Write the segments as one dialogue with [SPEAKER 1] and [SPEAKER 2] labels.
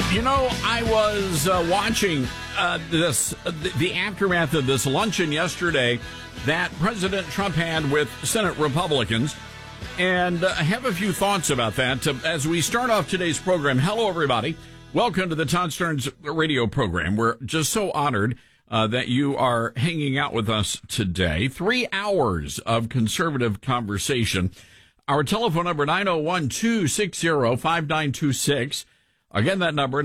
[SPEAKER 1] You know, I was watching the aftermath of this luncheon yesterday that President Trump had with Senate Republicans, and I have a few thoughts about that. As we start off today's program, hello, everybody. Welcome to the Todd Stearns radio program. We're just so honored that you are hanging out with us today. 3 hours of conservative conversation. Our telephone number, 901-260-5926. Again, that number,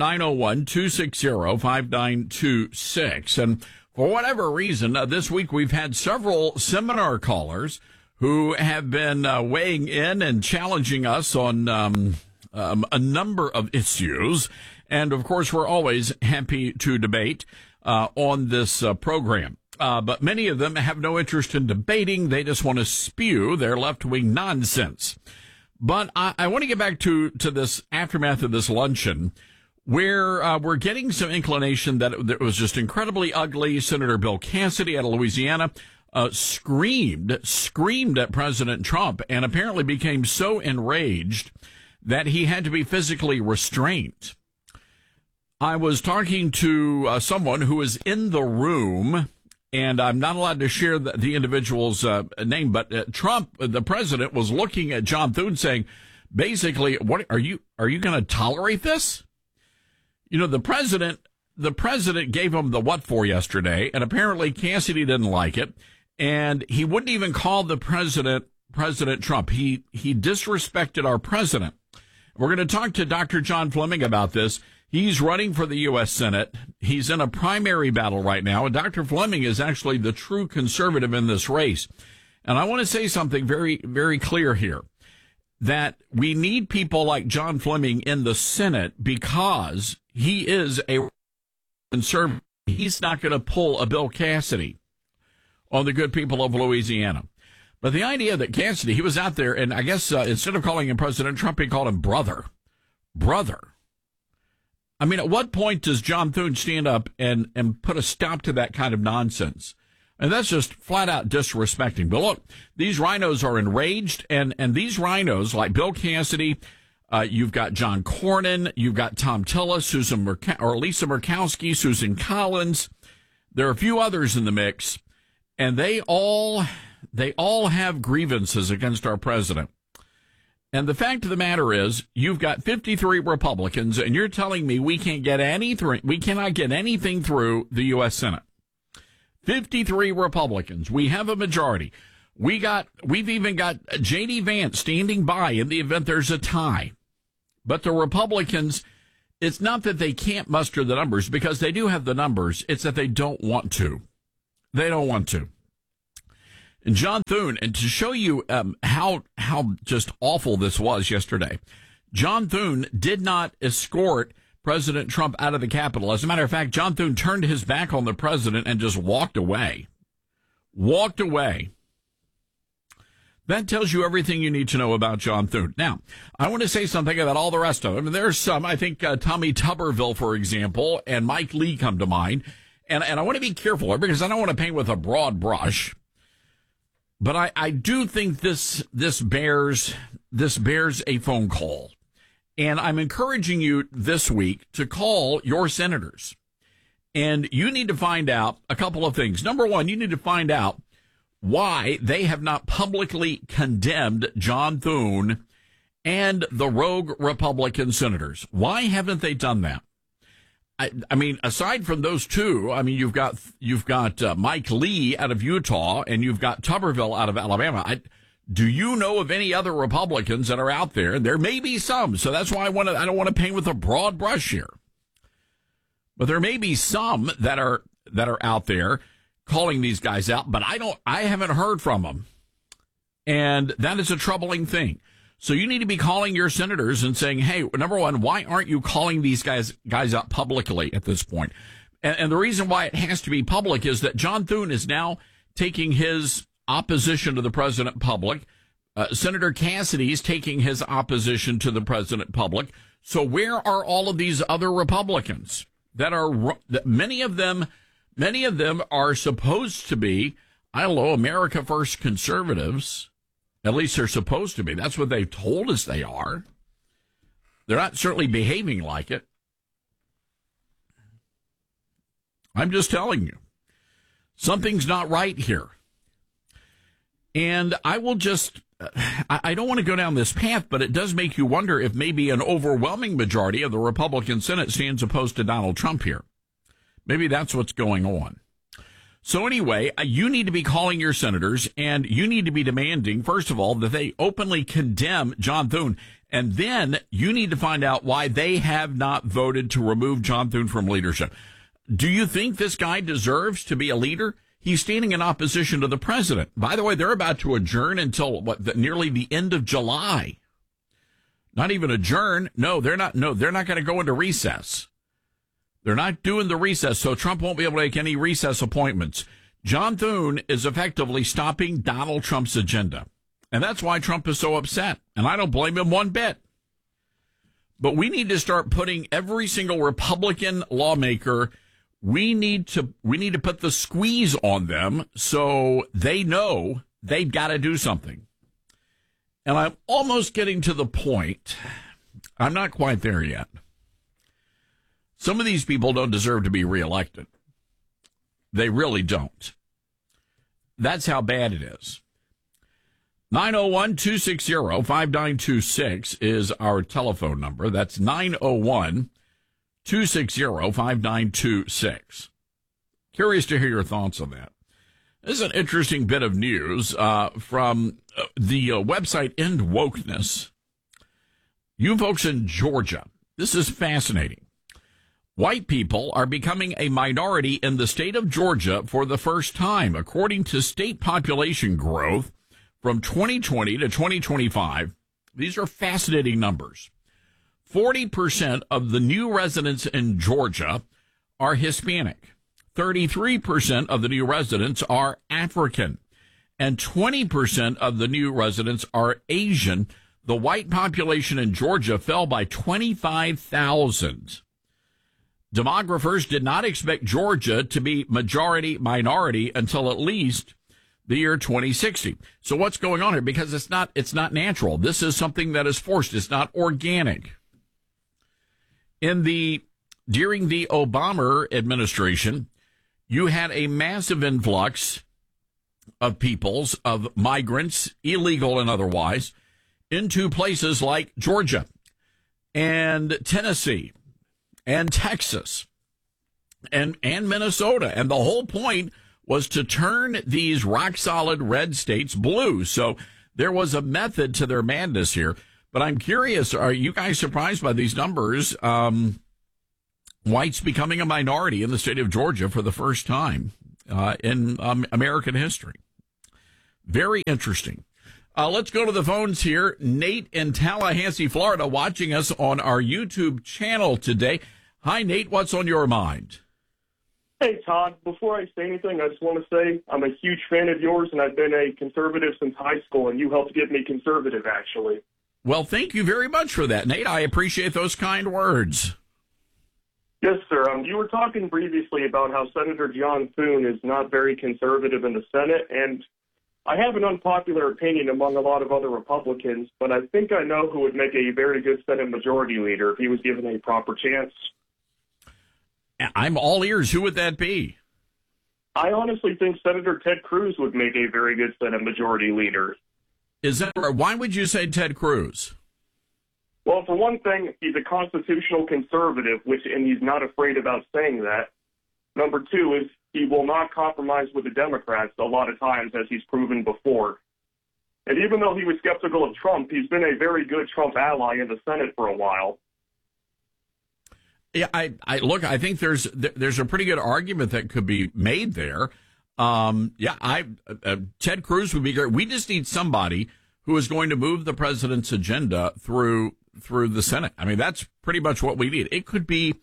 [SPEAKER 1] 901-260-5926. And for whatever reason, this week we've had several seminar callers who have been weighing in and challenging us on a number of issues. And, of course, we're always happy to debate on this program. But many of them have no interest in debating. They just want to spew their left-wing nonsense. But I want to get back to this aftermath of this luncheon, where we're getting some inclination that it was just incredibly ugly. Senator Bill Cassidy out of Louisiana screamed at President Trump and apparently became so enraged that he had to be physically restrained. I was talking to someone who was in the room, and I'm not allowed to share the individual's name, but Trump, the president, was looking at John Thune saying, basically, what are you going to tolerate this? You know, the president gave him the what for yesterday, and apparently Cassidy didn't like it, and he wouldn't even call the President Trump. He disrespected our president. We're going to talk to Dr. John Fleming about this. He's running for the U.S. Senate. He's in a primary battle right now, and Dr. Fleming is actually the true conservative in this race. And I want to say something very, very clear here, that we need people like John Fleming in the Senate because he is a conservative. He's not going to pull a Bill Cassidy on the good people of Louisiana. But the idea that Cassidy, he was out there, and I guess instead of calling him President Trump, he called him brother. I mean, at what point does John Thune stand up and put a stop to that kind of nonsense? And that's just flat out disrespecting. But look, these rhinos are enraged, and these rhinos, like Bill Cassidy, you've got John Cornyn, you've got Tom Tillis, Lisa Murkowski, Susan Collins. There are a few others in the mix, and they all have grievances against our president. And the fact of the matter is, you've got 53 Republicans, and you're telling me we cannot get anything through the U.S. Senate. 53 Republicans. We have a majority. We've even got J.D. Vance standing by in the event there's a tie. But the Republicans, it's not that they can't muster the numbers, because they do have the numbers. It's that they don't want to. They don't want to. And John Thune, and to show you how just awful this was yesterday, John Thune did not escort President Trump out of the Capitol. As a matter of fact, John Thune turned his back on the president and just walked away. That tells you everything you need to know about John Thune. Now, I want to say something about all the rest of them. There's some, I think Tommy Tuberville, for example, and Mike Lee come to mind. And I want to be careful because I don't want to paint with a broad brush. But I do think this bears a phone call. And I'm encouraging you this week to call your senators. And you need to find out a couple of things. Number one, you need to find out why they have not publicly condemned John Thune and the rogue Republican senators. Why haven't they done that? I mean, aside from those two, I mean, you've got Mike Lee out of Utah and you've got Tuberville out of Alabama. Do you know of any other Republicans that are out there? There may be some, so that's why I don't want to paint with a broad brush here. But there may be some that are out there calling these guys out, but I haven't heard from them. And that is a troubling thing. So you need to be calling your senators and saying, hey, number one, why aren't you calling these guys out publicly at this point? And the reason why it has to be public is that John Thune is now taking his opposition to the president public. Senator Cassidy is taking his opposition to the president public. So where are all of these other Republicans that many of them are supposed to be, I don't know, America First conservatives. At least they're supposed to be. That's what they've told us they are. They're not certainly behaving like it. I'm just telling you. Something's not right here. And I will just, I don't want to go down this path, but it does make you wonder if maybe an overwhelming majority of the Republican Senate stands opposed to Donald Trump here. Maybe that's what's going on. So anyway, you need to be calling your senators, and you need to be demanding, first of all, that they openly condemn John Thune. And then you need to find out why they have not voted to remove John Thune from leadership. Do you think this guy deserves to be a leader? He's standing in opposition to the president. By the way, they're about to adjourn until nearly the end of July. Not even adjourn. No, they're not. No, they're not going to go into recess. They're not doing the recess, so Trump won't be able to make any recess appointments. John Thune is effectively stopping Donald Trump's agenda. And that's why Trump is so upset. And I don't blame him one bit. But we need to start putting every single Republican lawmaker, we need to put the squeeze on them so they know they've got to do something. And I'm almost getting to the point. I'm not quite there yet. Some of these people don't deserve to be reelected. They really don't. That's how bad it is. 901-260-5926 is our telephone number. That's 901-260-5926. Curious to hear your thoughts on that. This is an interesting bit of news from the website End Wokeness. You folks in Georgia, this is fascinating. White people are becoming a minority in the state of Georgia for the first time, according to state population growth from 2020 to 2025. These are fascinating numbers. 40% of the new residents in Georgia are Hispanic. 33% of the new residents are African. And 20% of the new residents are Asian. The white population in Georgia fell by 25,000. Demographers did not expect Georgia to be majority-minority until at least the year 2060. So what's going on here? Because it's not natural. This is something that is forced. It's not organic. During the Obama administration, you had a massive influx of peoples, of migrants, illegal and otherwise, into places like Georgia and Tennessee and Texas and Minnesota. And the whole point was to turn these rock-solid red states blue. So there was a method to their madness here. But I'm curious, are you guys surprised by these numbers? Whites becoming a minority in the state of Georgia for the first time in American history. Very interesting. Let's go to the phones here. Nate in Tallahassee, Florida, watching us on our YouTube channel today. Hi, Nate. What's on your mind?
[SPEAKER 2] Hey, Todd. Before I say anything, I just want to say I'm a huge fan of yours, and I've been a conservative since high school, and you helped get me conservative, actually.
[SPEAKER 1] Well, thank you very much for that, Nate. I appreciate those kind words.
[SPEAKER 2] Yes, sir. You were talking previously about how Senator John Thune is not very conservative in the Senate, and I have an unpopular opinion among a lot of other Republicans, but I think I know who would make a very good Senate Majority Leader if he was given a proper chance.
[SPEAKER 1] I'm all ears. Who would that be?
[SPEAKER 2] I honestly think Senator Ted Cruz would make a very good Senate Majority Leader.
[SPEAKER 1] Is that right? Why would you say Ted Cruz?
[SPEAKER 2] Well, for one thing, he's a constitutional conservative, and he's not afraid about saying that. Number two is he will not compromise with the Democrats a lot of times, as he's proven before. And even though he was skeptical of Trump, he's been a very good Trump ally in the Senate for a while.
[SPEAKER 1] Yeah, I think there's a pretty good argument that could be made there. Ted Cruz would be great. We just need somebody who is going to move the president's agenda through the Senate. I mean, that's pretty much what we need. It could be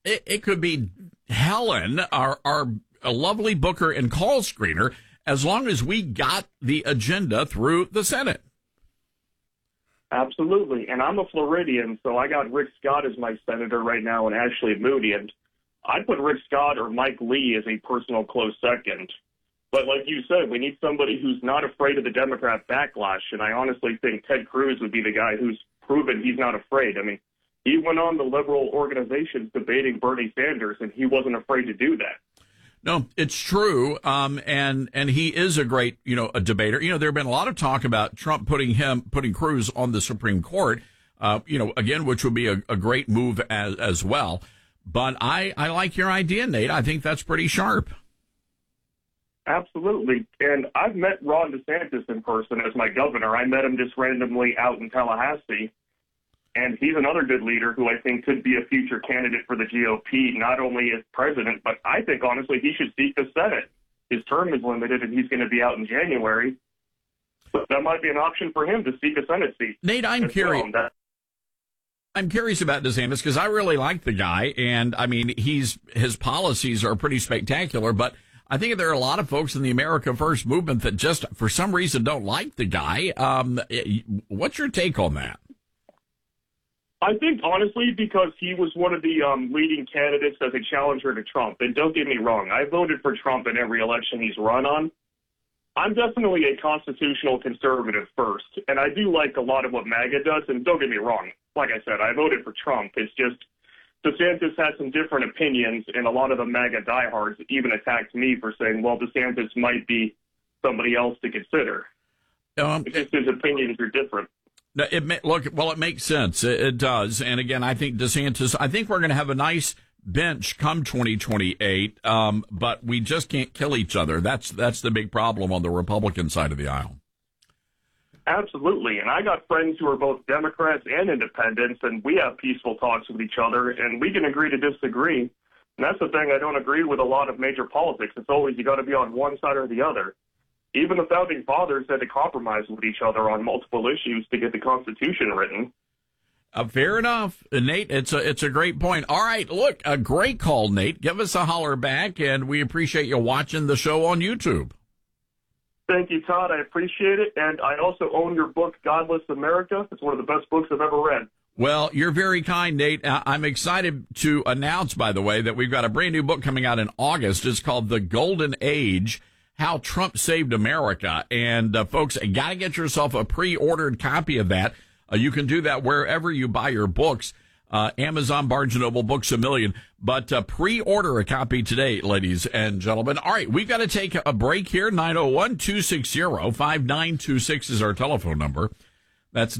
[SPEAKER 1] Helen, our lovely booker and call screener, as long as we got the agenda through the Senate.
[SPEAKER 2] Absolutely. And I'm a Floridian, so I got Rick Scott as my senator right now and Ashley Moody. And I'd put Rick Scott or Mike Lee as a personal close second. But like you said, we need somebody who's not afraid of the Democrat backlash. And I honestly think Ted Cruz would be the guy who's proven he's not afraid. I mean, he went on the liberal organizations debating Bernie Sanders, and he wasn't afraid to do that.
[SPEAKER 1] No, it's true. And he is a great, a debater. There have been a lot of talk about Trump putting Cruz on the Supreme Court, again, which would be a great move as well. But I like your idea, Nate. I think that's pretty sharp.
[SPEAKER 2] Absolutely. And I've met Ron DeSantis in person as my governor. I met him just randomly out in Tallahassee. And he's another good leader who I think could be a future candidate for the GOP, not only as president, but I think, honestly, he should seek the Senate. His term is limited, and he's going to be out in January. But that might be an option for him to seek a Senate seat.
[SPEAKER 1] Nate, I'm curious. I'm curious about DeSantis because I really like the guy. And, I mean, his policies are pretty spectacular. But I think there are a lot of folks in the America First movement that just, for some reason, don't like the guy. What's your take on that?
[SPEAKER 2] I think, honestly, because he was one of the leading candidates as a challenger to Trump. And don't get me wrong, I voted for Trump in every election he's run on. I'm definitely a constitutional conservative first, and I do like a lot of what MAGA does. And don't get me wrong, like I said, I voted for Trump. It's just DeSantis had some different opinions, and a lot of the MAGA diehards even attacked me for saying, well, DeSantis might be somebody else to consider. It's just his opinions are different.
[SPEAKER 1] It makes sense. It does. And again, I think DeSantis, I think we're going to have a nice bench come 2028, but we just can't kill each other. That's the big problem on the Republican side of the aisle.
[SPEAKER 2] Absolutely. And I got friends who are both Democrats and independents, and we have peaceful talks with each other, and we can agree to disagree. And that's the thing I don't agree with a lot of major politics. It's always you got to be on one side or the other. Even the founding fathers had to compromise with each other on multiple issues to get the Constitution written.
[SPEAKER 1] Fair enough, Nate. It's a great point. All right, look, a great call, Nate. Give us a holler back, and we appreciate you watching the show on YouTube.
[SPEAKER 2] Thank you, Todd. I appreciate it, and I also own your book, Godless America. It's one of the best books I've ever read.
[SPEAKER 1] Well, you're very kind, Nate. I'm excited to announce, by the way, that we've got a brand new book coming out in August. It's called The Golden Age: How Trump Saved America. And folks, got to get yourself a pre-ordered copy of that. You can do that wherever you buy your books. Amazon, Barnes & Noble, Books A Million. But pre-order a copy today, ladies and gentlemen. All right, we've got to take a break here. 901-260-5926 is our telephone number. That's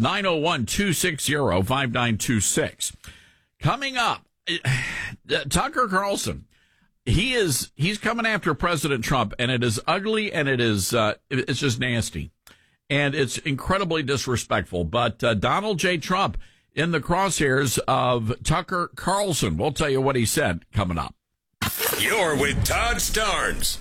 [SPEAKER 1] 901-260-5926. Coming up, Tucker Carlson. He's coming after President Trump, and it is ugly, and it's just nasty, and it's incredibly disrespectful. But Donald J. Trump in the crosshairs of Tucker Carlson. We'll tell you what he said coming up.
[SPEAKER 3] You're with Todd Starnes.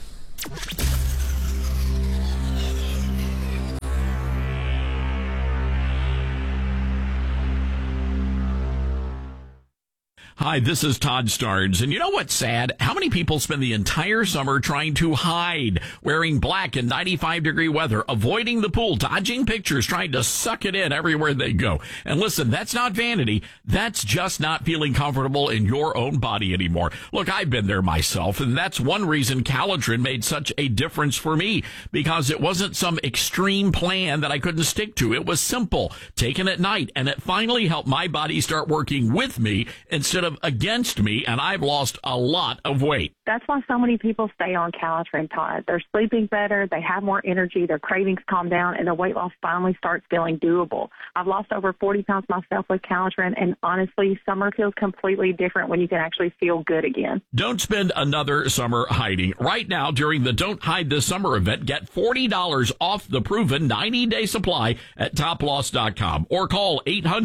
[SPEAKER 1] Hi, this is Todd Starnes, and you know what's sad? How many people spend the entire summer trying to hide, wearing black in 95-degree weather, avoiding the pool, dodging pictures, trying to suck it in everywhere they go. And listen, that's not vanity. That's just not feeling comfortable in your own body anymore. Look, I've been there myself, and that's one reason Calitrin made such a difference for me, because it wasn't some extreme plan that I couldn't stick to. It was simple, taken at night, and it finally helped my body start working with me instead of against me, and I've lost a lot of weight.
[SPEAKER 4] That's why so many people stay on Calitrin, Todd. They're sleeping better, they have more energy, their cravings calm down, and their weight loss finally starts feeling doable. I've lost over 40 pounds myself with Calitrin, and honestly, summer feels completely different when you can actually feel good again.
[SPEAKER 1] Don't spend another summer hiding. Right now, during the Don't Hide This Summer event, get $40 off the proven 90-day supply at toploss.com or call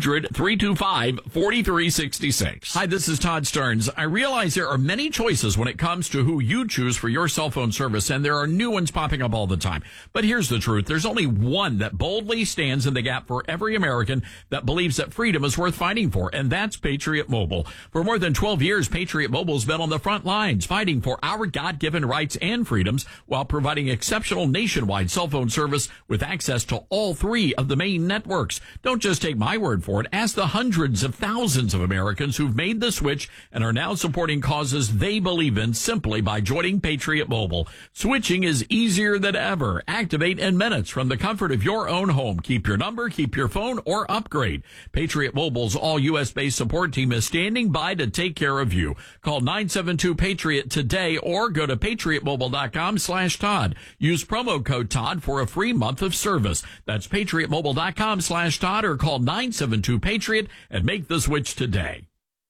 [SPEAKER 1] 800-325-4366. Hi, this is Todd Starnes. I realize there are many choices when it comes to who you choose for your cell phone service, and there are new ones popping up all the time. But here's the truth. There's only one that boldly stands in the gap for every American that believes that freedom is worth fighting for, and that's Patriot Mobile. For more than 12 years, Patriot Mobile's been on the front lines fighting for our God-given rights and freedoms while providing exceptional nationwide cell phone service with access to all three of the main networks. Don't just take my word for it. Ask the hundreds of thousands of Americans who've made made the switch and are now supporting causes they believe in simply by joining Patriot Mobile. Switching is easier than ever. Activate in minutes from the comfort of your own home. Keep your number, keep your phone, or upgrade. Patriot Mobile's all U.S.-based support team is standing by to take care of you. Call 972-PATRIOT today or go to patriotmobile.com/Todd. Use promo code Todd for a free month of service. That's patriotmobile.com/Todd or call 972-PATRIOT and make the switch today.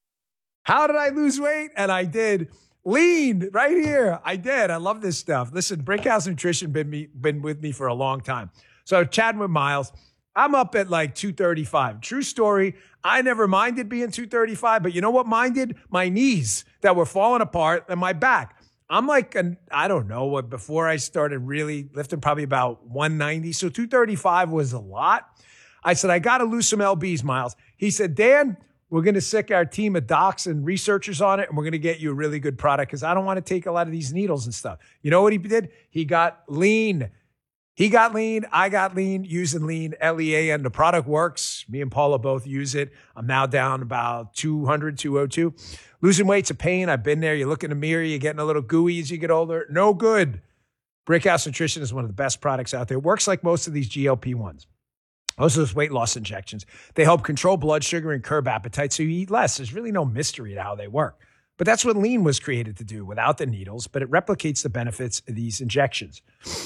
[SPEAKER 5] How did I lose weight? And I did. Lean right here. I did. I love this stuff. Listen, Brickhouse Nutrition been with me for a long time. So chatting with Miles, I'm up at like 235. True story. I never minded being 235, but you know what minded? My knees that were falling apart and my back. I'm like, I don't know what, before I started really lifting, probably about 190. So 235 was a lot. I said, I got to lose some LBs, Miles. He said, Dan, we're going to sick our team of docs and researchers on it, and we're going to get you a really good product because I don't want to take a lot of these needles and stuff. You know what he did? He got lean. He got lean. I got lean using lean, LEAN. The product works. Me and Paula both use it. I'm now down about 200, 202. Losing weight's a pain. I've been there. You look in the mirror. You're getting a little gooey as you get older. No good. Brickhouse Nutrition is one of the best products out there. It works like most of these GLP-1s. Most of those weight loss injections. They help control blood sugar and curb appetite so you eat less. There's really no mystery to how they work. But that's what lean was created to do without the needles, but it replicates the benefits of these injections.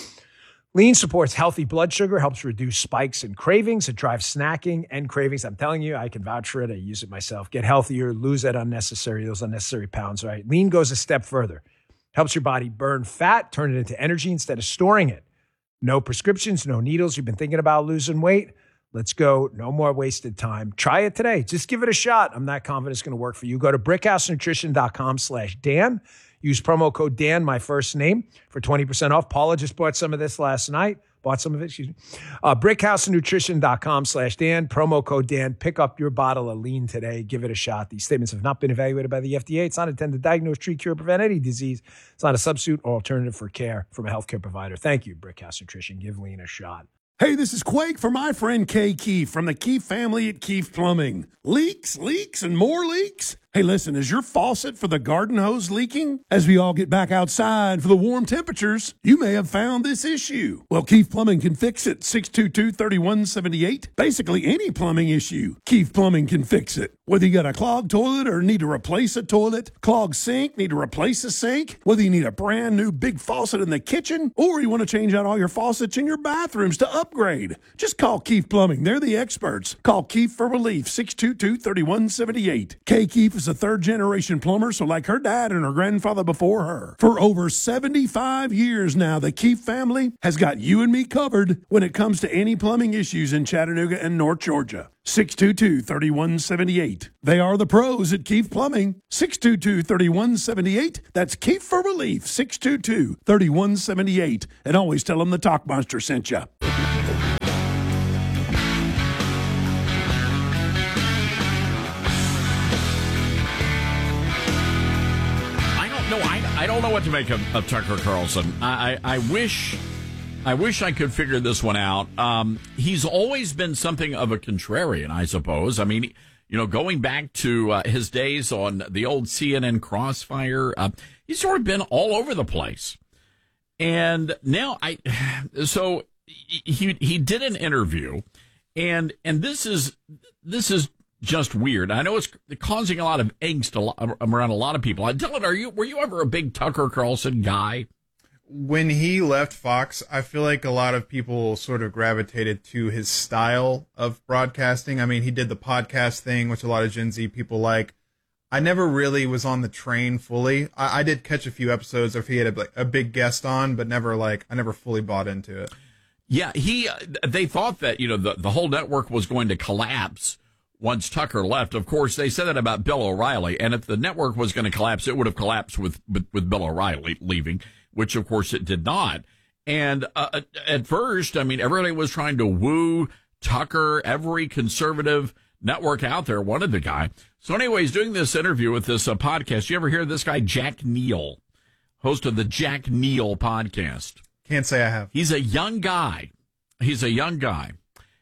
[SPEAKER 5] Lean supports healthy blood sugar, helps reduce spikes and cravings. It drives snacking and cravings. I'm telling you, I can vouch for it. I use it myself. Get healthier, lose those unnecessary pounds, right? Lean goes a step further. Helps your body burn fat, turn it into energy instead of storing it. No prescriptions, no needles. You've been thinking about losing weight? Let's go. No more wasted time. Try it today. Just give it a shot. I'm not confident it's going to work for you. Go to brickhousenutrition.com/Dan. Use promo code Dan, my first name, for 20% off. Paula just bought some of this last night. Brickhousenutrition.com/Dan. Promo code Dan. Pick up your bottle of lean today. Give it a shot. These statements have not been evaluated by the FDA. It's not intended to diagnose, treat, cure, or prevent any disease. It's not a substitute or alternative for care from a healthcare provider. Thank you, Brickhouse Nutrition. Give lean a shot.
[SPEAKER 6] Hey, this is Quake for my friend Kay Keefe from the Keefe family at Keefe Plumbing. Leaks, and more leaks? Hey, listen, is your faucet for the garden hose leaking? As we all get back outside for the warm temperatures, you may have found this issue. Well, Keefe Plumbing can fix it. 622-3178. Basically any plumbing issue, Keefe Plumbing can fix it. Whether you got a clogged toilet or need to replace a toilet, clogged sink, need to replace a sink, whether you need a brand new big faucet in the kitchen, or you want to change out all your faucets in your bathrooms to upgrade, just call Keefe Plumbing. They're the experts. Call Keefe for relief. 622-3178. Kay Keefe is a third-generation plumber, so like her dad and her grandfather before her. For over 75 years now, the Keefe family has got you and me covered when it comes to any plumbing issues in Chattanooga and North Georgia. 622-3178. They are the pros at Keefe Plumbing. 622-3178. That's Keefe for relief. 622-3178. And always tell them the Talk Monster sent you.
[SPEAKER 1] I don't know what to make of Tucker Carlson. I wish I could figure this one out. He's always been something of a contrarian, I suppose. I mean, going back to his days on the old CNN Crossfire, he's sort of been all over the place. And now so he did an interview, and this is just weird. I know it's causing a lot of angst around a lot of people. Dylan, were you ever a big Tucker Carlson guy?
[SPEAKER 7] When he left Fox, I feel like a lot of people sort of gravitated to his style of broadcasting. I mean, he did the podcast thing, which a lot of Gen Z people like. I never really was on the train fully. I did catch a few episodes if he had a big guest on, but I never fully bought into it.
[SPEAKER 1] Yeah, they thought that, the whole network was going to collapse once Tucker left. Of course, they said that about Bill O'Reilly, and if the network was going to collapse, it would have collapsed with Bill O'Reilly leaving, which of course it did not. And at first, I mean, everybody was trying to woo Tucker. Every conservative network out there wanted the guy. So anyways, doing this interview with this podcast, you ever hear this guy, Jack Neal, host of the Jack Neal podcast?
[SPEAKER 7] Can't say I have.
[SPEAKER 1] He's a young guy.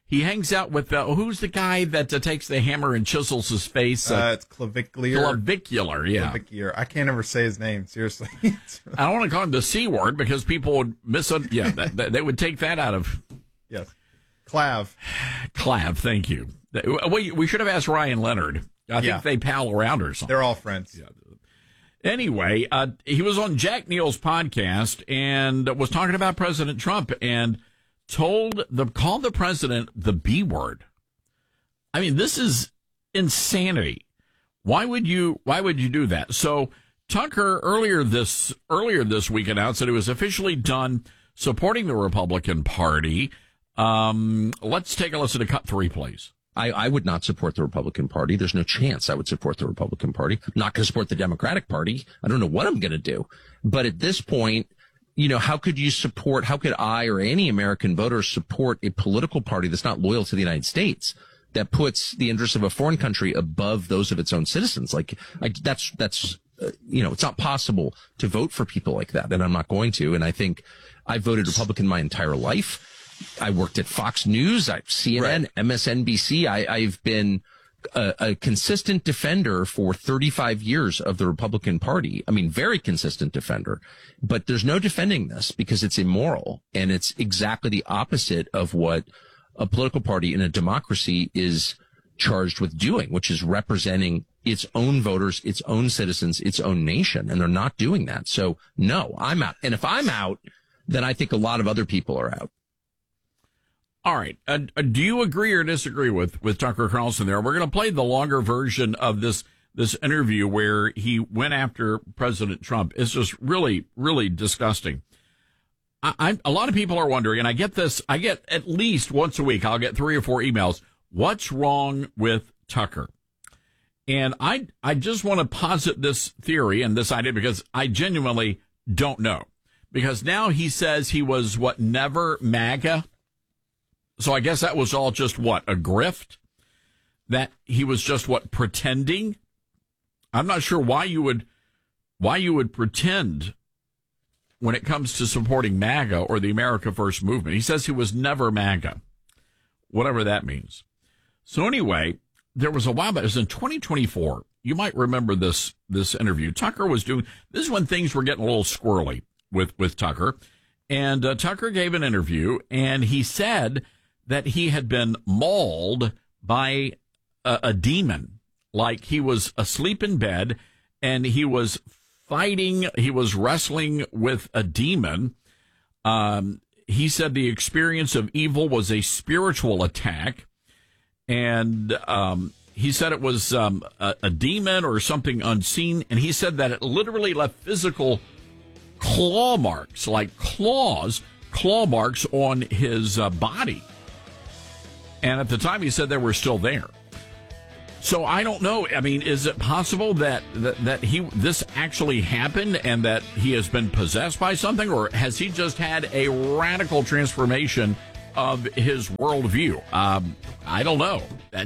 [SPEAKER 1] He hangs out with, who's the guy that takes the hammer and chisels his face?
[SPEAKER 7] It's Clavicular.
[SPEAKER 1] Clavicular, yeah.
[SPEAKER 7] Clavicular. I can't ever say his name, seriously.
[SPEAKER 1] I don't want to call him the C word because people would they would take that out of.
[SPEAKER 7] Yes. Clav,
[SPEAKER 1] thank you. We should have asked Ryan Leonard. I think they pal around or something.
[SPEAKER 7] They're all friends.
[SPEAKER 1] Yeah. Anyway, he was on Jack Neal's podcast and was talking about President Trump and called the president the B word. I mean, this is insanity. Why would you do that? So Tucker earlier this week announced that he was officially done supporting the Republican Party. Let's take a listen to cut 3, please.
[SPEAKER 8] I would not support the Republican Party. There's no chance I would support the Republican Party. I'm not going to support the Democratic Party. I don't know what I'm going to do. But at this point, how could I or any American voter support a political party that's not loyal to the United States, that puts the interests of a foreign country above those of its own citizens? It's not possible to vote for people like that, and I'm not going to. And I think I voted Republican my entire life. I worked at Fox News, CNN, MSNBC. I've been a consistent defender for 35 years of the Republican Party. I mean, very consistent defender. But there's no defending this because it's immoral. And it's exactly the opposite of what a political party in a democracy is charged with doing, which is representing its own voters, its own citizens, its own nation. And they're not doing that. So, no, I'm out. And if I'm out, then I think a lot of other people are out.
[SPEAKER 1] All right. Do you agree or disagree with Tucker Carlson there? We're going to play the longer version of this interview where he went after President Trump. It's just really, really disgusting. A lot of people are wondering, and I get at least once a week, I'll get 3 or 4 emails. What's wrong with Tucker? And I just want to posit this theory and this idea because I genuinely don't know. Because now he says he was never MAGA. So I guess that was all just a grift? That he was just pretending? I'm not sure why you would pretend when it comes to supporting MAGA or the America First movement. He says he was never MAGA, whatever that means. So anyway, there was a while back, it was in 2024. You might remember this interview. Tucker was doing, this is when things were getting a little squirrely with Tucker. And Tucker gave an interview and he said that he had been mauled by a demon, like he was asleep in bed and he was wrestling with a demon. He said the experience of evil was a spiritual attack. And he said it was a demon or something unseen. And he said that it literally left physical claw marks, like claw marks on his body. And at the time, he said they were still there. So I don't know. I mean, is it possible that this actually happened and that he has been possessed by something, or has he just had a radical transformation of his worldview? I don't know.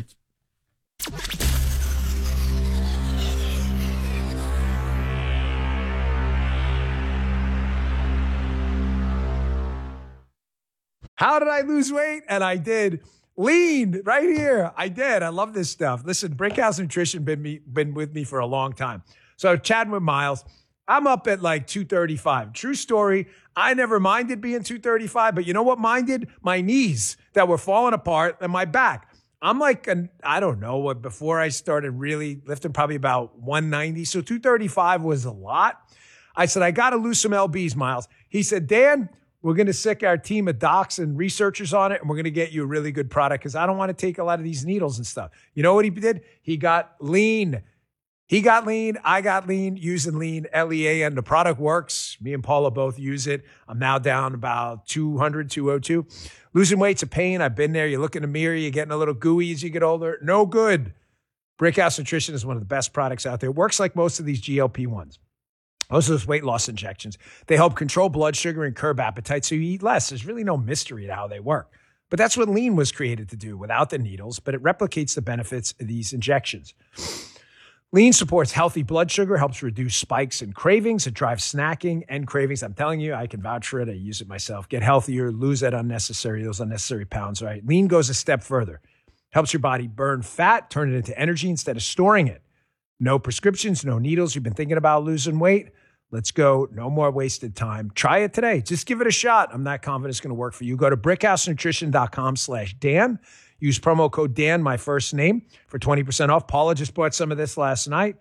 [SPEAKER 5] How did I lose weight? And I did. Lean right here. I did. I love this stuff. Listen, Brickhouse Nutrition been with me for a long time. So chatting with Miles, I'm up at 235. True story. I never minded being 235, but you know what minded? My knees that were falling apart and my back. I'm I don't know what, before I started really lifting, probably about 190. So 235 was a lot. I said, I got to lose some LBs, Miles. He said, Dan, we're going to sick our team of docs and researchers on it, and we're going to get you a really good product because I don't want to take a lot of these needles and stuff. You know what he did? He got lean. I got lean, using lean, LEAN. The product works. Me and Paula both use it. I'm now down about 200, 202. Losing weight's a pain. I've been there. You look in the mirror, you're getting a little gooey as you get older. No good. Brickhouse Nutrition is one of the best products out there. It works like most of these GLP-1s. Most of those weight loss injections, they help control blood sugar and curb appetite so you eat less. There's really no mystery to how they work. But that's what lean was created to do without the needles, but it replicates the benefits of these injections. Lean supports healthy blood sugar, helps reduce spikes and cravings. It drives snacking and cravings. I'm telling you, I can vouch for it. I use it myself. Get healthier, lose those unnecessary pounds, right? Lean goes a step further. Helps your body burn fat, turn it into energy instead of storing it. No prescriptions, no needles. You've been thinking about losing weight? Let's go. No more wasted time. Try it today. Just give it a shot. I'm not confident it's going to work for you. Go to brickhousenutrition.com/Dan. Use promo code Dan, my first name, for 20% off. Paula just bought some of this last night.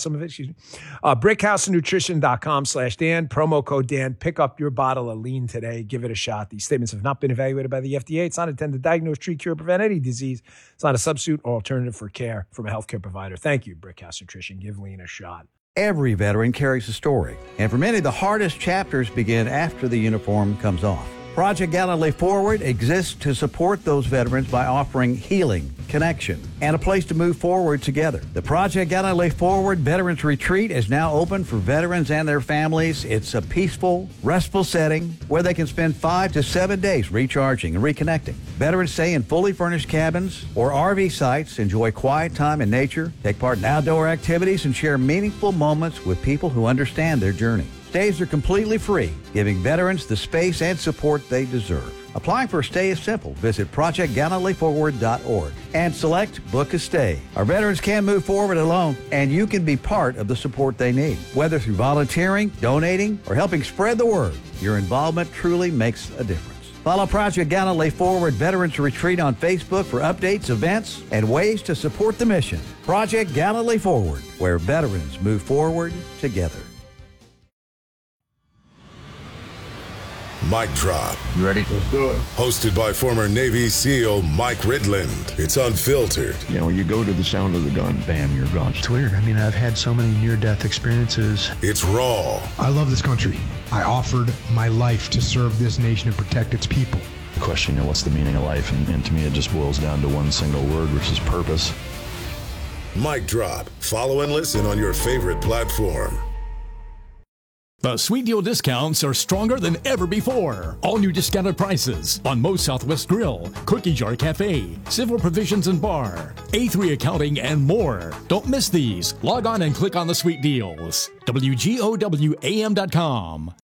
[SPEAKER 5] brickhousenutrition.com/Dan. Promo code Dan. Pick up your bottle of Lean today. Give it a shot. These statements have not been evaluated by the FDA. It's not intended to diagnose, treat, cure, prevent any disease. It's not a substitute or alternative for care from a healthcare provider. Thank you, Brickhouse Nutrition. Give Lean a shot.
[SPEAKER 9] Every veteran carries a story, and for many, the hardest chapters begin after the uniform comes off. Project Gallantly Forward exists to support those veterans by offering healing, connection, and a place to move forward together. The Project Gallantly Forward Veterans Retreat is now open for veterans and their families. It's a peaceful, restful setting where they can spend 5 to 7 days recharging and reconnecting. Veterans stay in fully furnished cabins or RV sites, enjoy quiet time in nature, take part in outdoor activities, and share meaningful moments with people who understand their journey. Stays are completely free, giving veterans the space and support they deserve. Applying for a stay is simple. Visit ProjectGallantlyForward.org and select Book a Stay. Our veterans can move forward alone, and you can be part of the support they need. Whether through volunteering, donating, or helping spread the word, your involvement truly makes a difference. Follow Project Gallantly Forward Veterans Retreat on Facebook for updates, events, and ways to support the mission. Project Gallantly Forward, where veterans move forward together.
[SPEAKER 3] Mic Drop.
[SPEAKER 8] You ready?
[SPEAKER 3] Let's do it. Hosted by former Navy SEAL Mike Ridland. It's unfiltered.
[SPEAKER 10] You know, you go to the sound of the gun, bam, you're gone.
[SPEAKER 11] It's weird. I mean, I've had so many near-death experiences.
[SPEAKER 3] It's raw.
[SPEAKER 11] I love this country. I offered my life to serve this nation and protect its people.
[SPEAKER 10] The question, what's the meaning of life? And to me, it just boils down to one single word, which is purpose.
[SPEAKER 3] Mic Drop. Follow and listen on your favorite platform.
[SPEAKER 12] The Sweet Deal discounts are stronger than ever before. All new discounted prices on Moe's Southwest Grill, Cookie Jar Cafe, Civil Provisions and Bar, A3 Accounting, and more. Don't miss these. Log on and click on the Sweet Deals. WGOWAM.com.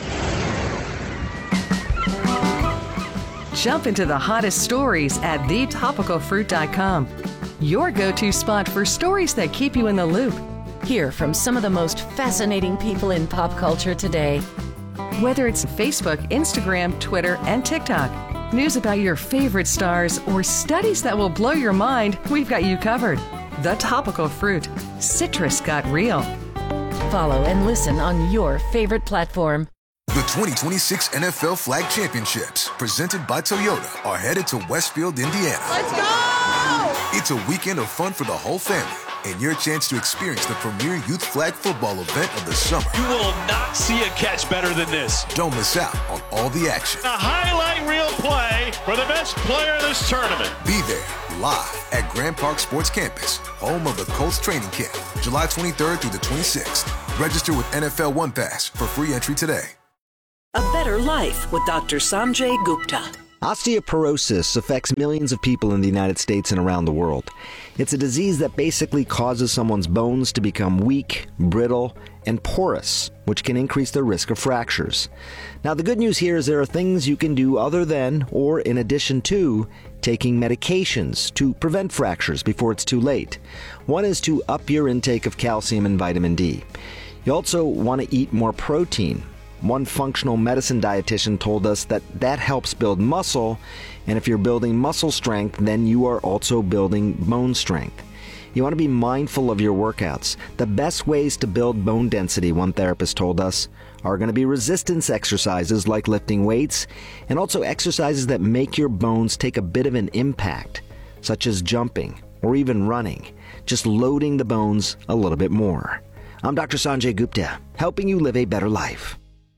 [SPEAKER 13] Jump into the hottest stories at thetopicalfruit.com. Your go-to spot for stories that keep you in the loop.
[SPEAKER 14] Hear from some of the most fascinating people in pop culture today.
[SPEAKER 13] Whether it's Facebook, Instagram, Twitter, and TikTok, news about your favorite stars, or studies that will blow your mind, we've got you covered. The Topical Fruit. Citrus got real.
[SPEAKER 14] Follow and listen on your favorite platform.
[SPEAKER 15] The 2026 NFL Flag Championships, presented by Toyota, are headed to Westfield, Indiana.
[SPEAKER 16] Let's go!
[SPEAKER 15] It's a weekend of fun for the whole family, and your chance to experience the premier youth flag football event of the summer.
[SPEAKER 17] You will not see a catch better than this.
[SPEAKER 15] Don't miss out on all the action.
[SPEAKER 17] A highlight reel play for the best player in this tournament.
[SPEAKER 15] Be there, live at Grand Park Sports Campus, home of the Colts training camp, July 23rd through the 26th. Register with NFL One Pass for free entry today.
[SPEAKER 18] A better life with Dr. Sanjay Gupta.
[SPEAKER 19] Osteoporosis affects millions of people in the United States and around the world. It's a disease that basically causes someone's bones to become weak, brittle, and porous, which can increase the risk of fractures. Now, the good news here is there are things you can do other than, or in addition to, taking medications to prevent fractures before it's too late. One is to up your intake of calcium and vitamin D. You also want to eat more protein. One functional medicine dietitian told us that helps build muscle, and if you're building muscle strength, then you are also building bone strength. You want to be mindful of your workouts. The best ways to build bone density, one therapist told us, are going to be resistance exercises like lifting weights, and also exercises that make your bones take a bit of an impact, such as jumping or even running, just loading the bones a little bit more. I'm Dr. Sanjay Gupta, helping you live a better life.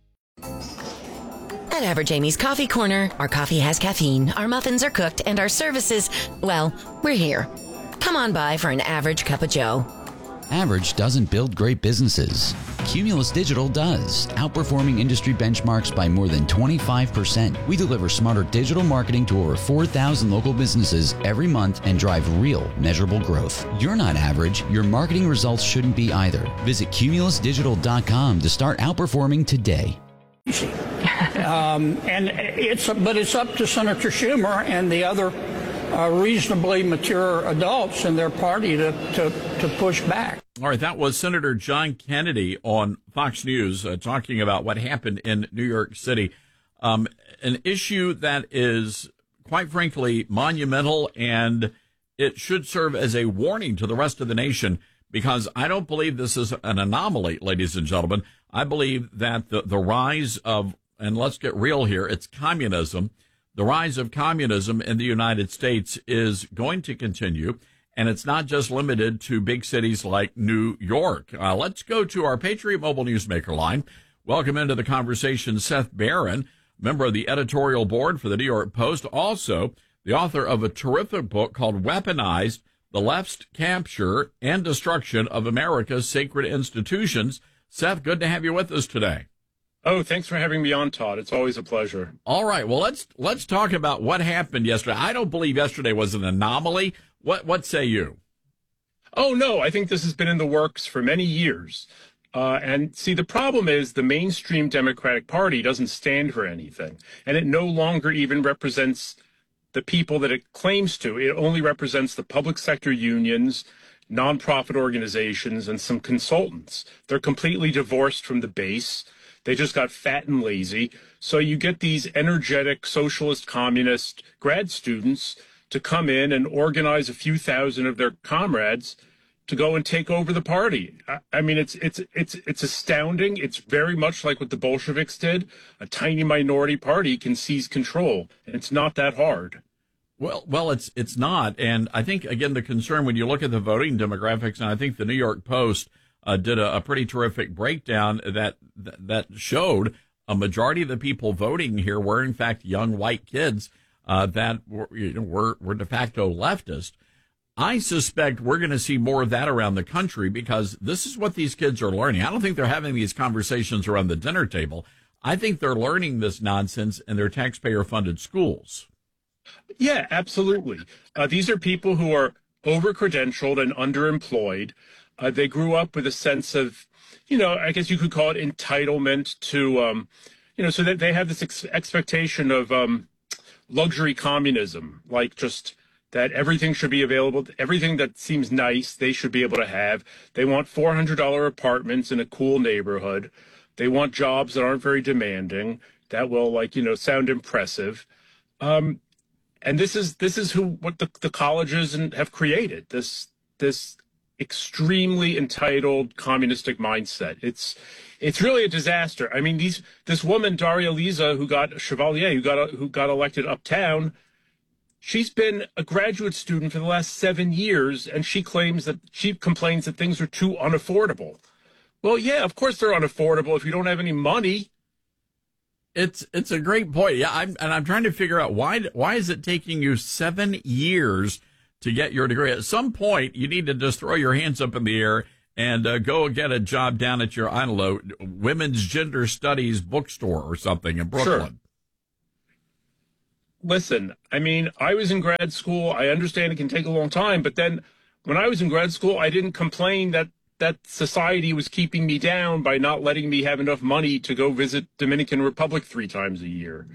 [SPEAKER 14] At Average Amy's Coffee Corner, our coffee has caffeine, our muffins are cooked, and our services, well, we're here. Come on by for an average cup of joe.
[SPEAKER 20] Average doesn't build great businesses.
[SPEAKER 16] Cumulus Digital does, outperforming industry benchmarks by more than 25%. We deliver smarter digital marketing to over 4,000 local businesses every month and drive real, measurable growth. You're not average. Your marketing results shouldn't be either. Visit cumulusdigital.com to start outperforming today.
[SPEAKER 20] But it's up to Senator Schumer and the other reasonably mature adults in their party to push back.
[SPEAKER 1] All right, that was Senator John Kennedy on Fox News talking about what happened in New York City. An issue that is, quite frankly, monumental, and it should serve as a warning to the rest of the nation, because I don't believe this is an anomaly, ladies and gentlemen. I believe that the rise of, and let's get real here, it's communism. The rise of communism in the United States is going to continue, and it's not just limited to big cities like New York. Let's go to our Patriot Mobile Newsmaker line. Welcome into the conversation, Seth Barron, member of the editorial board for the New York Post, also the author of a terrific book called Weaponized, The Left's Capture and Destruction of America's Sacred Institutions. Seth, good to have you with us today.
[SPEAKER 21] Oh, thanks for having me on, Todd. It's always a pleasure.
[SPEAKER 1] All right. Well, let's talk about what happened yesterday. I don't believe yesterday was an anomaly. What say you?
[SPEAKER 21] Oh, no, I think this has been in the works for many years. And see, the problem is the mainstream Democratic Party doesn't stand for anything, and it no longer even represents the people that it claims to. It only represents the public sector unions, nonprofit organizations, and some consultants. They're completely divorced from the base. They just got fat and lazy. So you get these energetic socialist communist grad students to come in and organize a few thousand of their comrades to go and take over the party. I mean, it's astounding. It's very much like what the Bolsheviks did. A tiny minority party can seize control, and it's not that hard.
[SPEAKER 1] Well, it's not. And I think, again, the concern when you look at the voting demographics, and I think the New York Post did a pretty terrific breakdown that showed a majority of the people voting here were, in fact, young white kids that were de facto leftist. I suspect we're going to see more of that around the country, because this is what these kids are learning. I don't think they're having these conversations around the dinner table. I think they're learning this nonsense in their taxpayer-funded schools.
[SPEAKER 21] Yeah, absolutely. These are people who are over-credentialed and underemployed. They grew up with a sense of, I guess you could call it entitlement to, so that they have this expectation of luxury communism, like just that everything should be available, everything that seems nice, they should be able to have. They want $400 apartments in a cool neighborhood. They want jobs that aren't very demanding, that will, sound impressive. And this is what the colleges have created, this extremely entitled communistic mindset. It's really a disaster. I mean, this woman Daria Liza, who got elected uptown, she's been a graduate student for the last 7 years, and she complains that things are too unaffordable. Well, yeah, of course they're unaffordable if you don't have any money.
[SPEAKER 1] It's a great point. Yeah, I'm trying to figure out why is it taking you 7 years to get your degree? At some point, you need to just throw your hands up in the air and go get a job down at your, I don't know, women's gender studies bookstore or something in Brooklyn.
[SPEAKER 21] Sure. Listen, I mean, I was in grad school. I understand it can take a long time, but then when I was in grad school, I didn't complain that society was keeping me down by not letting me have enough money to go visit Dominican Republic 3 times a year.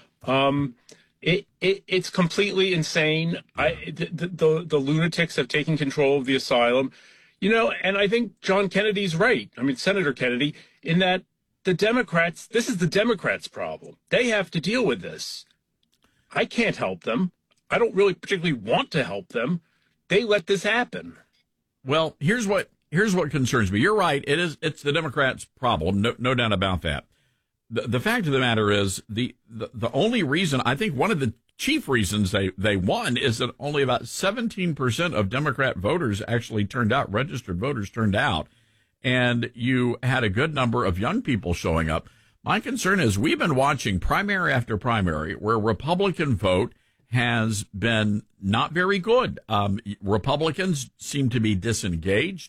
[SPEAKER 21] It's completely insane. The lunatics have taken control of the asylum, and I think John Kennedy's right. I mean, Senator Kennedy, in that this is the Democrats' problem. They have to deal with this. I can't help them. I don't really particularly want to help them. They let this happen.
[SPEAKER 1] Well, here's what concerns me. You're right. It's the Democrats' problem. No doubt about that. The fact of the matter is the only reason, I think one of the chief reasons they won is that only about 17% of Democrat voters actually turned out, registered voters turned out, and you had a good number of young people showing up. My concern is we've been watching primary after primary where Republican vote has been not very good. Republicans seem to be disengaged.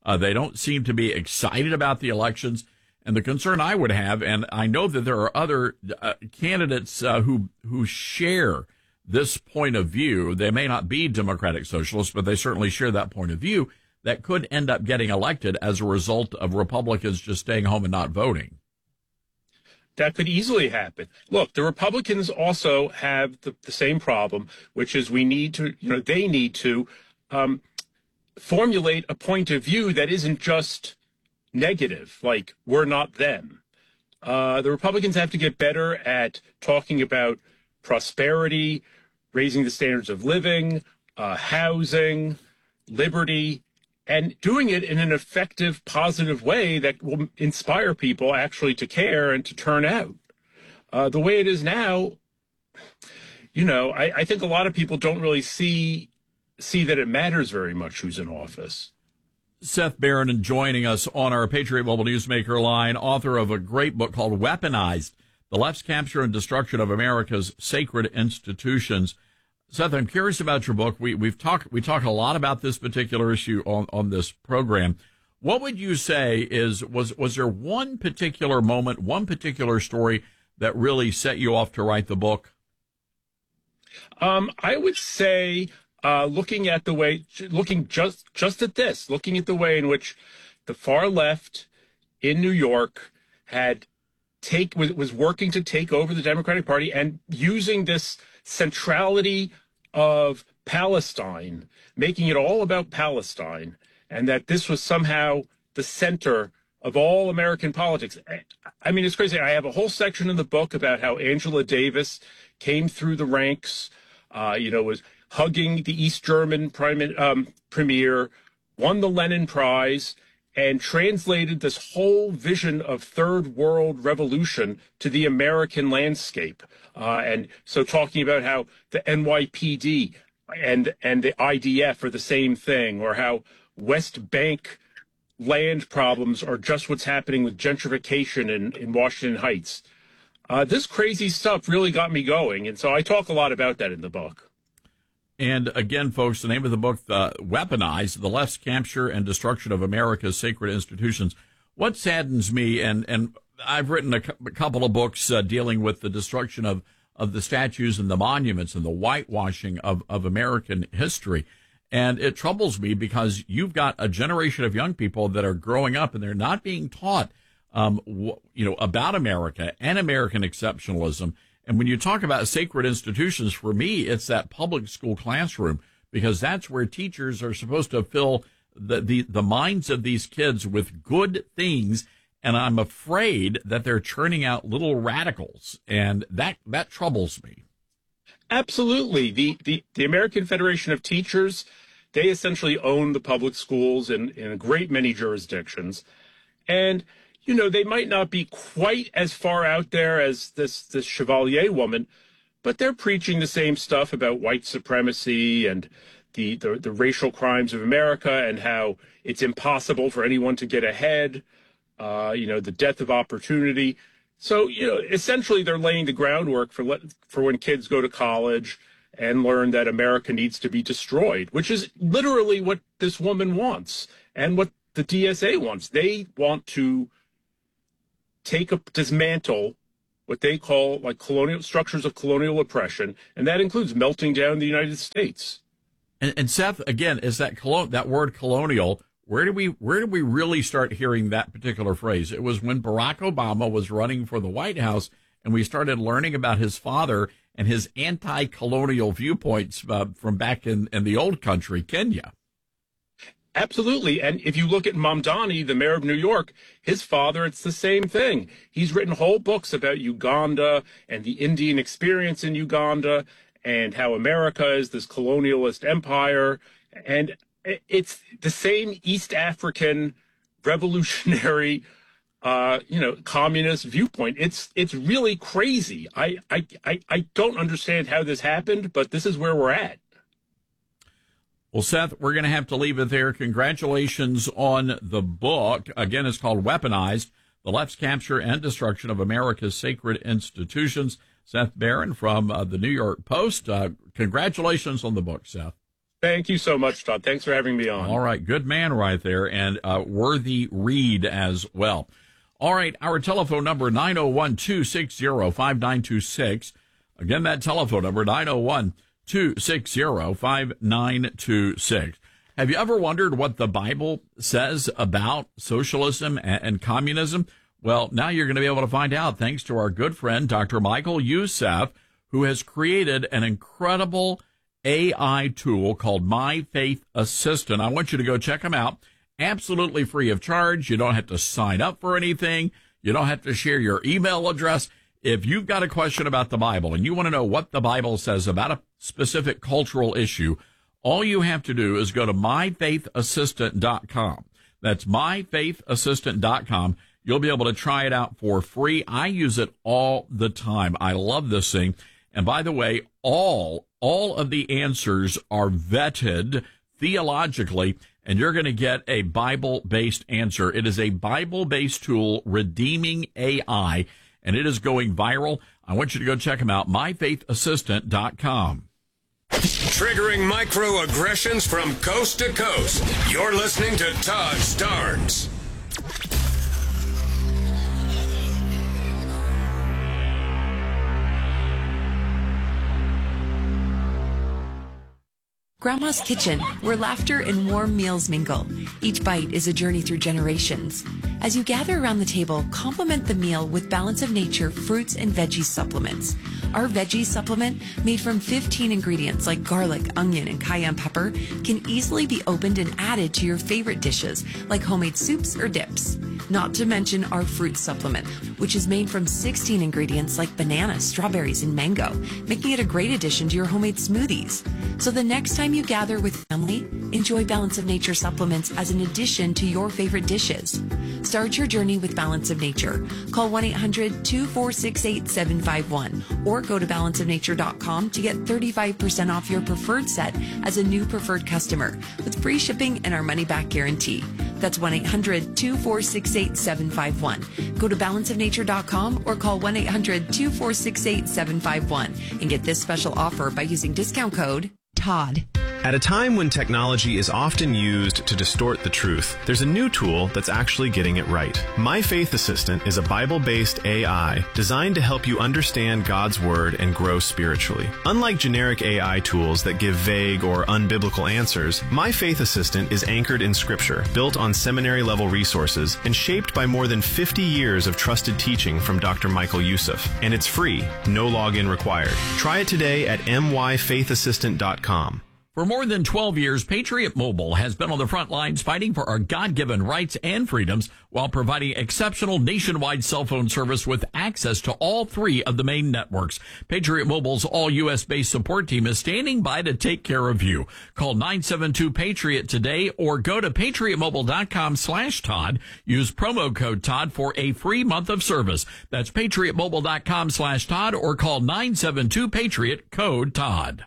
[SPEAKER 1] They don't seem to be excited about the elections. And the concern I would have, and I know that there are other candidates who share this point of view. They may not be Democratic Socialists, but they certainly share that point of view, that could end up getting elected as a result of Republicans just staying home and not voting.
[SPEAKER 21] That could easily happen. Look, the Republicans also have the same problem, which is they need to formulate a point of view that isn't just negative, like we're not them. The Republicans have to get better at talking about prosperity, raising the standards of living, housing, liberty, and doing it in an effective, positive way that will inspire people actually to care and to turn out. The way it is now, I think a lot of people don't really see that it matters very much who's in office.
[SPEAKER 1] Seth Barron joining us on our Patriot Mobile Newsmaker line, author of a great book called Weaponized, The Left's Capture and Destruction of America's Sacred Institutions. Seth, I'm curious about your book. We talk a lot about this particular issue on this program. What would you say was there one particular moment, one particular story that really set you off to write the book?
[SPEAKER 21] I would say looking at the way in which the far left in New York was working to take over the Democratic Party and using this centrality of Palestine, making it all about Palestine, and that this was somehow the center of all American politics. I mean, it's crazy. I have a whole section in the book about how Angela Davis came through the ranks, was hugging the East German premier, won the Lenin Prize, and translated this whole vision of third world revolution to the American landscape. And so talking about how the NYPD and the IDF are the same thing, or how West Bank land problems are just what's happening with gentrification in Washington Heights. This crazy stuff really got me going, and so I talk a lot about that in the book.
[SPEAKER 1] And again, folks, the name of the book, Weaponized, The Left's Capture and Destruction of America's Sacred Institutions. What saddens me, and I've written a couple of books dealing with the destruction of the statues and the monuments and the whitewashing of American history. And it troubles me because you've got a generation of young people that are growing up and they're not being taught, about America and American exceptionalism. And when you talk about sacred institutions, for me, it's that public school classroom, because that's where teachers are supposed to fill the minds of these kids with good things. And I'm afraid that they're churning out little radicals, and that troubles me.
[SPEAKER 21] Absolutely. The American Federation of Teachers, they essentially own the public schools in a great many jurisdictions. And they might not be quite as far out there as this Chevalier woman, but they're preaching the same stuff about white supremacy and the racial crimes of America and how it's impossible for anyone to get ahead, the death of opportunity. So, essentially they're laying the groundwork for when kids go to college and learn that America needs to be destroyed, which is literally what this woman wants and what the DSA wants. They want to dismantle what they call like colonial structures of colonial oppression, and that includes melting down the United States.
[SPEAKER 1] And Seth, again, is that word colonial? Where do we really start hearing that particular phrase? It was when Barack Obama was running for the White House, and we started learning about his father and his anti-colonial viewpoints from back in the old country, Kenya.
[SPEAKER 21] Absolutely. And if you look at Mamdani, the mayor of New York, his father, it's the same thing. He's written whole books about Uganda and the Indian experience in Uganda and how America is this colonialist empire. And it's the same East African revolutionary, communist viewpoint. It's really crazy. I don't understand how this happened, but this is where we're at.
[SPEAKER 1] Well, Seth, we're going to have to leave it there. Congratulations on the book. Again, it's called Weaponized, The Left's Capture and Destruction of America's Sacred Institutions. Seth Barron from the New York Post. Congratulations on the book, Seth.
[SPEAKER 21] Thank you so much, Todd. Thanks for having me on.
[SPEAKER 1] All right. Good man right there, and worthy read as well. All right. Our telephone number, 901-260-5926. Again, that telephone number, 901-260-5926. Have you ever wondered what the Bible says about socialism and communism? Well, now you're going to be able to find out thanks to our good friend, Dr. Michael Youssef, who has created an incredible AI tool called My Faith Assistant. I want you to go check him out. Absolutely free of charge. You don't have to sign up for anything. You don't have to share your email address. If you've got a question about the Bible and you want to know what the Bible says about a specific cultural issue, all you have to do is go to myfaithassistant.com. That's myfaithassistant.com. You'll be able to try it out for free. I use it all the time. I love this thing. And by the way, all of the answers are vetted theologically, and you're going to get a Bible-based answer. It is a Bible-based tool, Redeeming AI, and it is going viral. I want you to go check them out, myfaithassistant.com.
[SPEAKER 3] Triggering microaggressions from coast to coast. You're listening to Todd Starnes.
[SPEAKER 2] Grandma's Kitchen, where laughter and warm meals mingle. Each bite is a journey through generations. As you gather around the table, complement the meal with Balance of Nature fruits and veggie supplements. Our veggie supplement, made from 15 ingredients like garlic, onion, and cayenne pepper, can easily be opened and added to your favorite dishes, like homemade soups or dips. Not to mention our fruit supplement, which is made from 16 ingredients like banana, strawberries, and mango, making it a great addition to your homemade smoothies. So the next time you gather with family, enjoy Balance of Nature supplements as an addition to your favorite dishes. Start your journey with Balance of Nature. Call 1-800-246-8751 or go to balanceofnature.com to get 35% off your preferred set as a new preferred customer with free shipping and our money-back guarantee. That's 1-800-246-8751. Go to balanceofnature.com or call 1-800-246-8751 and get this special offer by using discount code TODD.
[SPEAKER 22] At a time when technology is often used to distort the truth, there's a new tool that's actually getting it right. My Faith Assistant is a Bible-based AI designed to help you understand God's Word and grow spiritually. Unlike generic AI tools that give vague or unbiblical answers, My Faith Assistant is anchored in Scripture, built on seminary-level resources, and shaped by more than 50 years of trusted teaching from Dr. Michael Youssef. And it's free, no login required. Try it today at myfaithassistant.com.
[SPEAKER 1] For more than 12 years, Patriot Mobile has been on the front lines fighting for our God-given rights and freedoms while providing exceptional nationwide cell phone service with access to all three of the main networks. Patriot Mobile's all-U.S.-based support team is standing by to take care of you. Call 972-PATRIOT today or go to patriotmobile.com/Todd. Use promo code Todd for a free month of service. That's patriotmobile.com/Todd or call 972-PATRIOT, code Todd.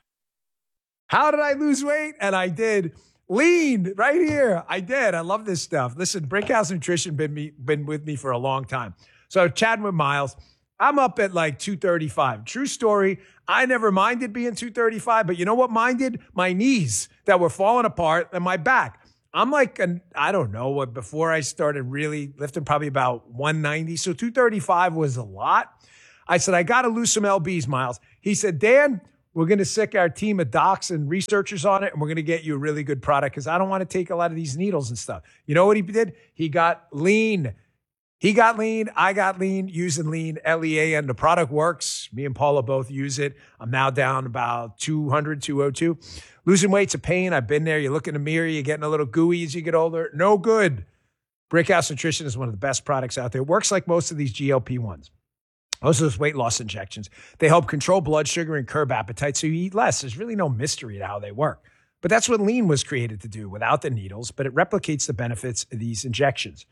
[SPEAKER 5] How did I lose weight? And I did. Lean right here. I did. I love this stuff. Listen, Brinkhouse Nutrition been with me for a long time. So chatting with Miles, I'm up at like 235. True story. I never minded being 235, but you know what minded? My knees that were falling apart and my back. I'm like, I don't know what, before I started really lifting, probably about 190. So 235 was a lot. I said, I got to lose some LBs, Miles. He said, Dan, we're going to sick our team of docs and researchers on it, and we're going to get you a really good product because I don't want to take a lot of these needles and stuff. You know what he did? He got lean. He got lean. I got lean using lean, LEA, and the product works. Me and Paula both use it. I'm now down about 200, 202. Losing weight's a pain. I've been there. You look in the mirror, you're getting a little gooey as you get older. No good. Brinkhouse Nutrition is one of the best products out there. It works like most of these GLP-1s. Most of those weight loss injections, they help control blood sugar and curb appetite so you eat less. There's really no mystery to how they work. But that's what lean was created to do without the needles, but it replicates the benefits of these injections.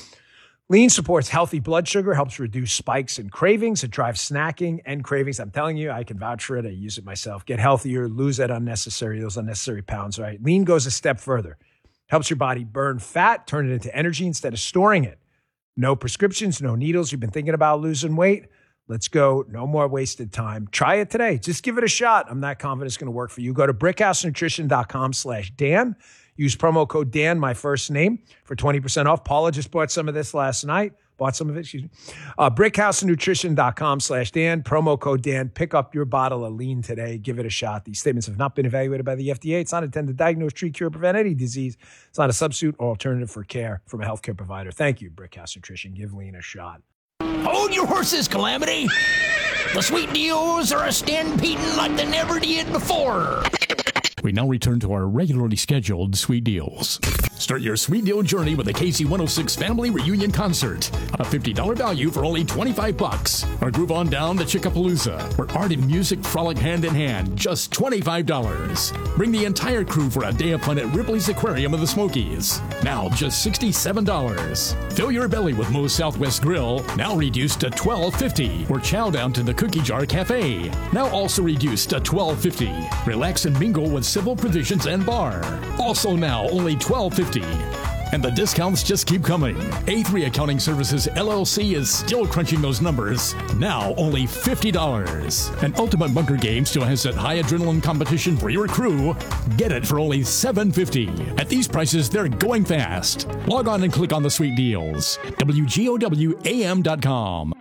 [SPEAKER 5] Lean supports healthy blood sugar, helps reduce spikes and cravings. It drives snacking and cravings. I'm telling you, I can vouch for it. I use it myself. Get healthier, lose those unnecessary pounds, right? Lean goes a step further. Helps your body burn fat, turn it into energy instead of storing it. No prescriptions, no needles. You've been thinking about losing weight? Let's go. No more wasted time. Try it today. Just give it a shot. I'm not confident it's going to work for you. Go to brickhousenutrition.com/Dan. Use promo code Dan, my first name, for 20% off. Paula just bought some of this last night. brickhousenutrition.com/Dan. Promo code Dan. Pick up your bottle of lean today. Give it a shot. These statements have not been evaluated by the FDA. It's not intended to diagnose, treat, cure, prevent any disease. It's not a substitute or alternative for care from a healthcare provider. Thank you, Brickhouse Nutrition. Give lean a shot.
[SPEAKER 4] Hold your horses, Calamity. The sweet deals are a stampeding like they never did before.
[SPEAKER 12] We now return to our regularly scheduled Sweet Deals. Start your Sweet Deal journey with the KC106 Family Reunion Concert. A $50 value for only $25. Or groove on down to Chickapalooza, where art and music frolic hand in hand, just $25. Bring the entire crew for a day of fun at Ripley's Aquarium of the Smokies. Now just $67. Fill your belly with Moe's Southwest Grill, now reduced to $12.50. Or chow down to the Cookie Jar Cafe, now also reduced to $12.50. Relax and mingle with Civil Provisions and Bar, also now only $12.50. And the discounts just keep coming. A3 Accounting Services LLC is still crunching those numbers. Now only $50. And Ultimate Bunker Game still has that high adrenaline competition for your crew. Get it for only $7.50. At these prices, they're going fast. Log on and click on the sweet deals. WGOWAM.com.